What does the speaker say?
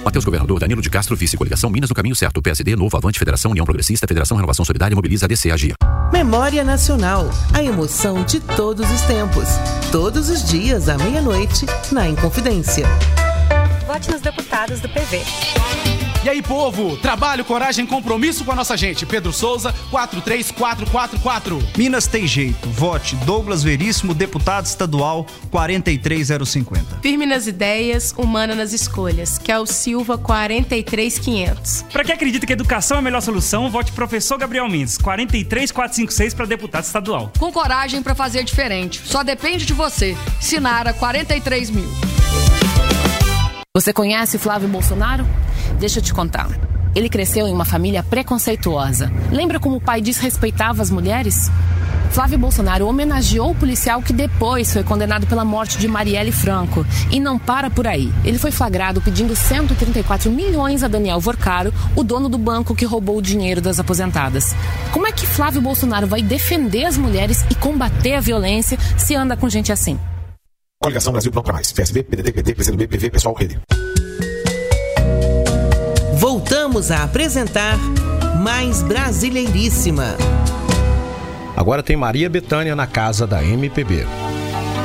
Matheus Governador, Danilo de Castro, vice, coligação Minas no caminho certo. PSD, Novo, Avante, Federação, União Progressista, Federação Renovação Solidária, Mobiliza, ADC, Agir. Memória Nacional, a emoção de todos os tempos. Todos os dias, à meia-noite, na Inconfidência. Vote nos deputados do PV. E aí, povo, trabalho, coragem, compromisso com a nossa gente. Pedro Souza, 43444. Minas tem jeito. Vote Douglas Veríssimo, deputado estadual, 43050. Firme nas ideias, humana nas escolhas. Kel Silva, 43500. Para quem acredita que educação é a melhor solução, vote professor Gabriel Mendes, 43456 para deputado estadual. Com coragem para fazer diferente. Só depende de você. Sinara, 43.000. Você conhece Flávio Bolsonaro? Deixa eu te contar. Ele cresceu em uma família preconceituosa. Lembra como o pai desrespeitava as mulheres? Flávio Bolsonaro homenageou o policial que depois foi condenado pela morte de Marielle Franco. E não para por aí. Ele foi flagrado pedindo 134 milhões a Daniel Vorcaro, o dono do banco que roubou o dinheiro das aposentadas. Como é que Flávio Bolsonaro vai defender as mulheres e combater a violência se anda com gente assim? Coligação Brasil Pronto Pra Mais. PSB, PDT, PT, PCdoB, PV, Pessoal, Rede. Voltamos a apresentar Mais Brasileiríssima. Agora tem Maria Bethânia na casa da MPB.